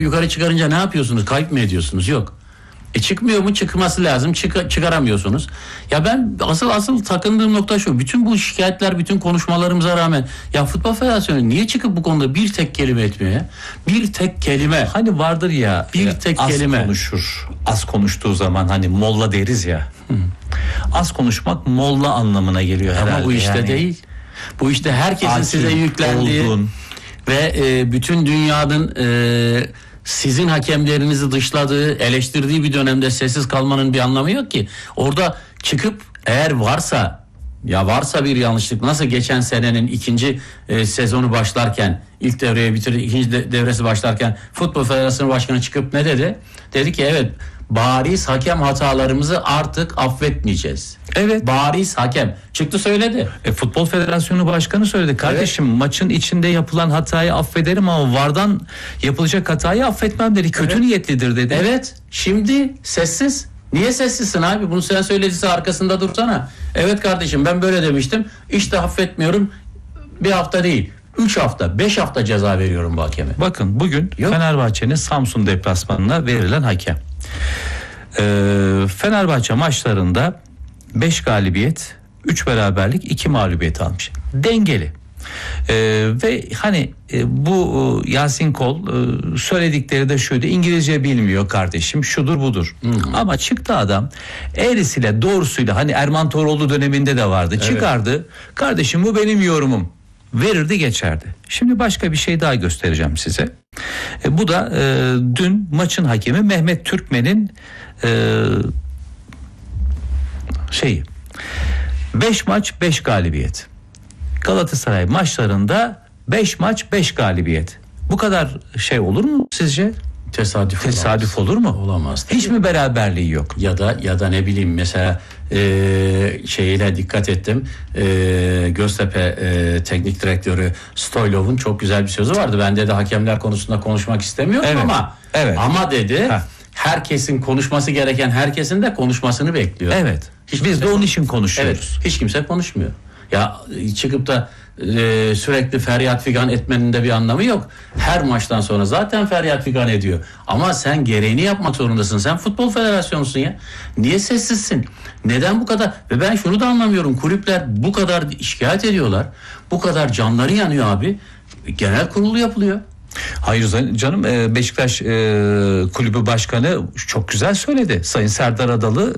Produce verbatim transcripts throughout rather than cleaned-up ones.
yukarı çıkarınca ne yapıyorsunuz? Kayıp mı ediyorsunuz? Yok. E çıkmıyor mu? Çıkması lazım. Çık çıkaramıyorsunuz. Ya ben asıl asıl takındığım nokta şu. Bütün bu şikayetler, bütün konuşmalarımıza rağmen ya Futbol Federasyonu niye çıkıp bu konuda bir tek kelime etmiyor ya? Bir tek kelime. Hani vardır ya, bir tek az kelime konuşur. Az konuştuğu zaman hani molla deriz ya. Hı. Az konuşmak molla anlamına geliyor herhalde. Ama bu işte yani değil. Bu işte herkesin Hakim, size yüklendiği oldun. Ve e, bütün dünyanın e, sizin hakemlerinizi dışladığı, eleştirdiği bir dönemde sessiz kalmanın bir anlamı yok ki. Orada çıkıp eğer varsa, ya varsa bir yanlışlık, nasıl geçen senenin ikinci e, sezonu başlarken, ilk devreye bitirdi, ikinci de, devresi başlarken Futbol Federasyonu Başkanı çıkıp ne dedi? Dedi ki evet, bariz hakem hatalarımızı artık affetmeyeceğiz. Evet. Bariz hakem çıktı söyledi. E, Futbol Federasyonu Başkanı söyledi. Kardeşim evet, maçın içinde yapılan hatayı affederim ama vardan yapılacak hatayı affetmem dedi. Kötü evet, niyetlidir dedi. Evet. Şimdi sessiz. Niye sessizsin abi? Bunu sen söylediyse arkasında dursana. Evet kardeşim, ben böyle demiştim. İşte affetmiyorum. Bir hafta değil. Üç hafta, beş hafta ceza veriyorum bu hakeme. Bakın bugün Yok. Fenerbahçe'nin Samsun deplasmanına verilen hakem. Ee, Fenerbahçe maçlarında beş galibiyet, üç beraberlik, iki mağlubiyet almış. Dengeli. Ee, ve hani e, bu e, Yasin Kol e, söyledikleri de şuydu: İngilizce bilmiyor kardeşim, şudur budur. Hı hı. Ama çıktı adam eğrisiyle doğrusuyla, hani Erman Toroğlu döneminde de vardı. Evet. Çıkardı. Kardeşim bu benim yorumum. Verirdi geçerdi. Şimdi başka bir şey daha göstereceğim size. E, bu da e, dün maçın hakemi Mehmet Türkmen'in e, şeyi. beş maç beş galibiyet. Galatasaray maçlarında beş maç beş galibiyet. Bu kadar şey olur mu sizce? Tesadüf, Tesadüf olur mu? Olamaz. Hiç mi beraberliği yok? Ya da ya da ne bileyim, mesela e, şeyine dikkat ettim. E, Göztepe e, teknik direktörü Stoylov'un çok güzel bir sözü vardı. Ben de hakemler konusunda konuşmak istemiyorum evet, ama evet. ama dedi. Heh. Herkesin konuşması gereken herkesin de konuşmasını bekliyor. Evet. Hiç biz de onun için konuşuyoruz. Evet, hiç kimse konuşmuyor. Ya çıkıp da e, sürekli feryat figan etmenin de bir anlamı yok. Her maçtan sonra zaten feryat figan ediyor. Ama sen gereğini yapmak zorundasın. Sen Futbol Federasyonu'sun ya. Niye sessizsin? Neden bu kadar? Ve ben şunu da anlamıyorum. Kulüpler bu kadar şikayet ediyorlar. Bu kadar canları yanıyor abi. Genel kurulu yapılıyor. Hayır canım, Beşiktaş kulübü başkanı çok güzel söyledi. Sayın Serdar Adalı,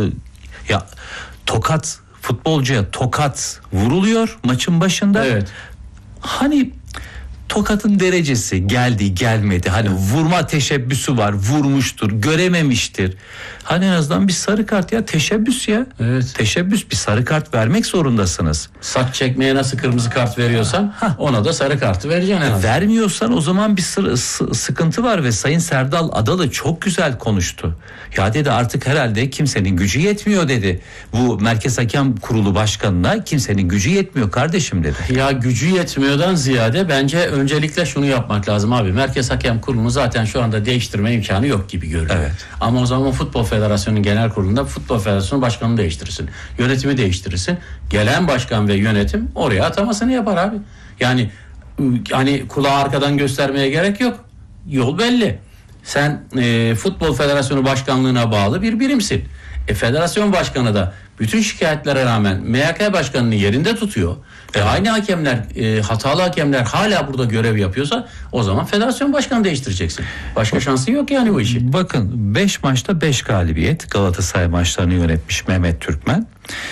ya tokat, futbolcuya tokat vuruluyor maçın başında. Evet. Hani tokatın derecesi geldi gelmedi, hani vurma teşebbüsü var, vurmuştur, görememiştir. Hani en azından bir sarı kart, ya teşebbüs ya. Evet. Teşebbüs, bir sarı kart vermek zorundasınız. Saç çekmeye nasıl kırmızı kart veriyorsan Hah. ona da sarı kartı vereceksin. E, vermiyorsan o zaman bir sı- sı- sıkıntı var ve Sayın Serdal Adalı çok güzel konuştu. Ya dedi, artık herhalde kimsenin gücü yetmiyor dedi. Bu Merkez Hakem Kurulu Başkanı'na kimsenin gücü yetmiyor kardeşim dedi. Ya gücü yetmiyordan ziyade bence öncelikle şunu yapmak lazım abi. Merkez Hakem Kurulu'nu zaten şu anda değiştirme imkanı yok gibi görünüyor. Evet. Ama o zaman Futbol Federasyonu'nun genel kurulunda Futbol Federasyonu Başkanı'nı değiştirirsin. Yönetimi değiştirirsin. Gelen başkan ve yönetim oraya atamasını yapar abi. Yani hani kulağı arkadan göstermeye gerek yok. Yol belli. Sen e, Futbol Federasyonu Başkanlığı'na bağlı bir birimsin. E, federasyon başkanı da bütün şikayetlere rağmen M H K başkanını yerinde tutuyor. Evet. E, aynı hakemler, e, hatalı hakemler hala burada görev yapıyorsa o zaman federasyon başkanı değiştireceksin. Başka şansın yok yani bu işi. Bakın, beş maçta beş galibiyet Galatasaray maçlarını yönetmiş Mehmet Türkmen.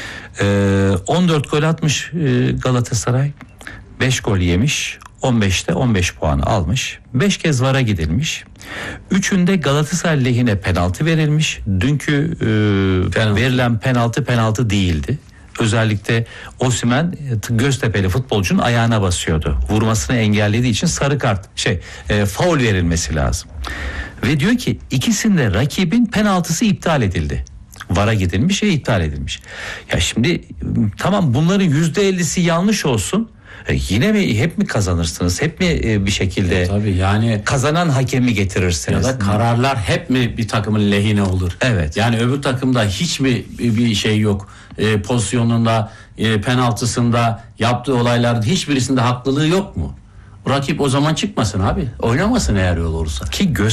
Ee, on dört gol atmış e, Galatasaray. beş gol yemiş. on beşte on beş puanı almış. beş kez VAR'a gidilmiş. Üçünde Galatasaray lehine penaltı verilmiş. Dünkü e, penaltı. verilen penaltı penaltı değildi. Özellikle Osimhen Göztepe'li futbolcunun ayağına basıyordu. Vurmasını engellediği için sarı kart şey e, faul verilmesi lazım. Ve diyor ki ikisinde rakibin penaltısı iptal edildi. VAR'a gidilmiş ve iptal edilmiş. Ya şimdi tamam, bunların yüzde ellisi yanlış olsun. E yine mi hep mi kazanırsınız? Hep mi e, bir şekilde e, tabii yani kazanan hakemi getirirsiniz? Ya da kararlar hep mi bir takımın lehine olur? Evet. Yani öbür takımda hiç mi bir şey yok? E, pozisyonunda, e, penaltısında, yaptığı olayların hiçbirisinde haklılığı yok mu? Rakip o zaman çıkmasın abi. Oynamasın eğer öyle olursa. Ki göz